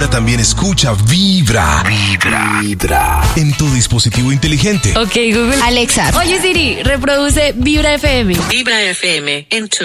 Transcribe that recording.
Ahora también escucha Vibra. Vibra. En tu dispositivo inteligente. Ok, Google. Alexa. Oye, Siri, reproduce Vibra FM. Vibra FM en tu